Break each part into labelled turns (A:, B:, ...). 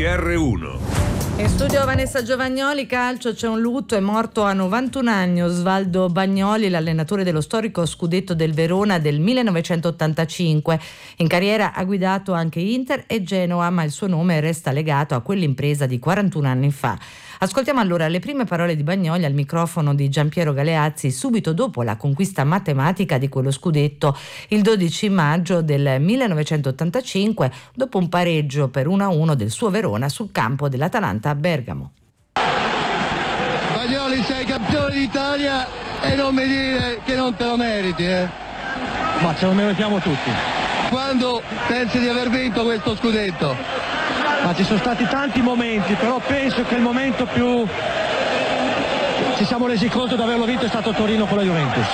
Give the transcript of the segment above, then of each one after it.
A: GR1.
B: In studio Vanessa Giovagnoli. Calcio, c'è un lutto, è morto a 91 anni Osvaldo Bagnoli, l'allenatore dello storico scudetto del Verona del 1985. In carriera ha guidato anche Inter e Genoa, ma il suo nome resta legato a quell'impresa di 41 anni fa. Ascoltiamo allora le prime parole di Bagnoli al microfono di Giampiero Galeazzi subito dopo la conquista matematica di quello scudetto il 12 maggio del 1985, dopo un pareggio per 1-1 del suo Verona sul campo dell'Atalanta a Bergamo.
C: Bagnoli, sei campione d'Italia e non mi dire che non te lo meriti,
D: Ma ce lo meritiamo tutti.
C: Quando pensi di aver vinto questo scudetto?
D: Ma ci sono stati tanti momenti, però penso che il momento più ci siamo resi conto di averlo vinto è stato Torino con la Juventus.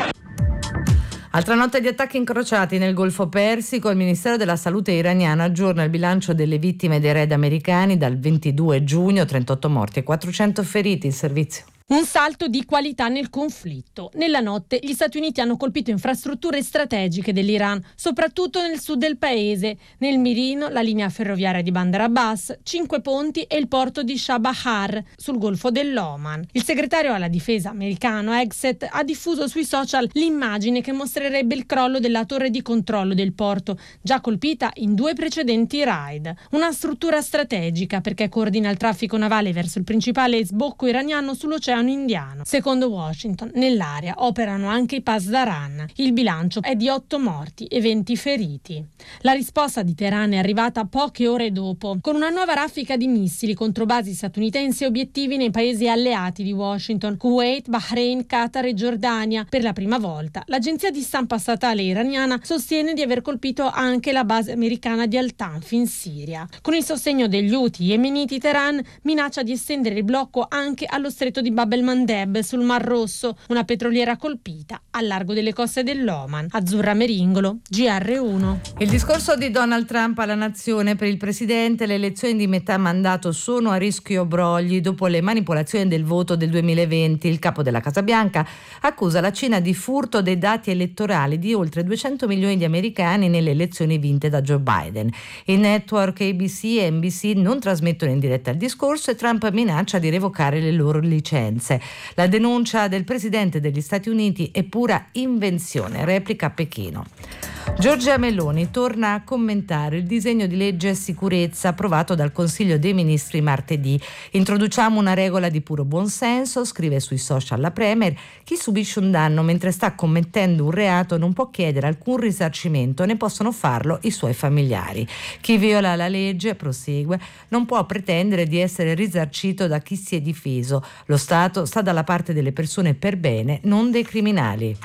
B: Altra notte di attacchi incrociati nel Golfo Persico. Il Ministero della Salute iraniano aggiorna il bilancio delle vittime dei raid americani dal 22 giugno, 38 morti e 400 feriti. Il servizio.
E: Un salto di qualità nel conflitto. Nella notte gli Stati Uniti hanno colpito infrastrutture strategiche dell'Iran, soprattutto nel sud del paese. Nel mirino la linea ferroviaria di Bandar Abbas, 5 ponti e il porto di Chabahar sul Golfo dell'Oman. Il segretario alla difesa americano Hegseth ha diffuso sui social l'immagine che mostrerebbe il crollo della torre di controllo del porto, già colpita in 2 precedenti raid. Una struttura strategica perché coordina il traffico navale verso il principale sbocco iraniano sull'Oceano Indiano. Secondo Washington, nell'area operano anche i Pasdaran. Il bilancio è di 8 morti e 20 feriti. La risposta di Teheran è arrivata poche ore dopo, con una nuova raffica di missili contro basi statunitensi e obiettivi nei paesi alleati di Washington, Kuwait, Bahrain, Qatar e Giordania. Per la prima volta, l'agenzia di stampa statale iraniana sostiene di aver colpito anche la base americana di Al-Tanf in Siria. Con il sostegno degli Houthi yemeniti, Teheran minaccia di estendere il blocco anche allo stretto di Bab el-Mandeb sul Mar Rosso, una petroliera colpita al largo delle coste dell'Oman. Azzurra Meringolo, GR1.
B: Il discorso di Donald Trump alla nazione: per il presidente le elezioni di metà mandato sono a rischio brogli dopo le manipolazioni del voto del 2020. Il capo della Casa Bianca accusa la Cina di furto dei dati elettorali di oltre 200 milioni di americani nelle elezioni vinte da Joe Biden. I network ABC e NBC non trasmettono in diretta il discorso e Trump minaccia di revocare le loro licenze. La denuncia del presidente degli Stati Uniti è pura invenzione, replica Pechino. Giorgia Meloni torna a commentare il disegno di legge sicurezza approvato dal Consiglio dei Ministri martedì. Introduciamo una regola di puro buonsenso, scrive sui social la Premier. Chi subisce un danno mentre sta commettendo un reato non può chiedere alcun risarcimento, ne possono farlo i suoi familiari. Chi viola la legge, prosegue, non può pretendere di essere risarcito da chi si è difeso. Lo Stato sta dalla parte delle persone per bene, non dei criminali.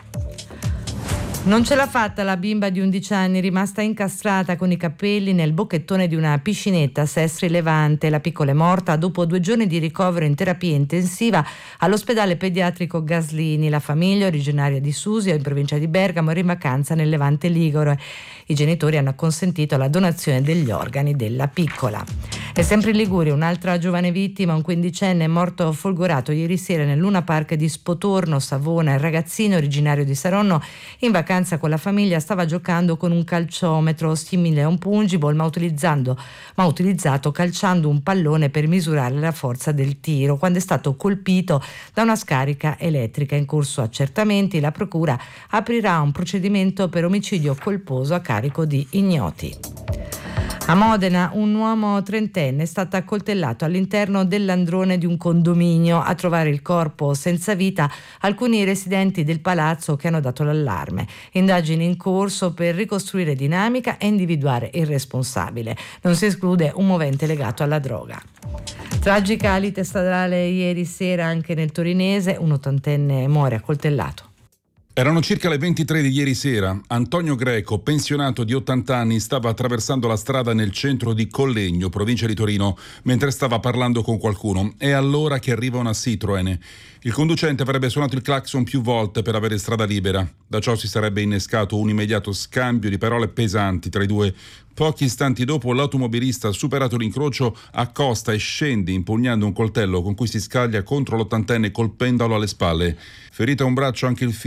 B: Non ce l'ha fatta la bimba di 11 anni rimasta incastrata con i capelli nel bocchettone di una piscinetta a Sestri Levante. La piccola è morta dopo 2 giorni di ricovero in terapia intensiva all'ospedale pediatrico Gaslini. La famiglia, originaria di Susio in provincia di Bergamo, era in vacanza nel Levante ligure. I genitori hanno consentito la donazione degli organi della piccola. E sempre in Liguria un'altra giovane vittima, un 15enne, è morto folgorato ieri sera nel Luna Park di Spotorno, Savona. Il ragazzino, originario di Saronno, in vacanza con la famiglia stava giocando con un calciometro simile a un pungible ma utilizzato calciando un pallone per misurare la forza del tiro, quando è stato colpito da una scarica elettrica. In corso accertamenti, la procura aprirà un procedimento per omicidio colposo a carico di ignoti. A Modena un uomo trentenne è stato accoltellato all'interno dell'androne di un condominio. A trovare il corpo senza vita alcuni residenti del palazzo che hanno dato l'allarme. Indagini in corso per ricostruire dinamica e individuare il responsabile. Non si esclude un movente legato alla droga. Tragica lite stradale ieri sera anche nel torinese, un 80enne muore accoltellato.
F: Erano circa le 23 di ieri sera. Antonio Greco, pensionato di 80 anni, stava attraversando la strada nel centro di Collegno, provincia di Torino, mentre stava parlando con qualcuno. È allora che arriva una Citroen. Il conducente avrebbe suonato il clacson più volte per avere strada libera. Da ciò si sarebbe innescato un immediato scambio di parole pesanti tra i due. Pochi istanti dopo l'automobilista, superato l'incrocio, accosta e scende impugnando un coltello con cui si scaglia contro l'80enne colpendolo alle spalle. Ferito a un braccio anche il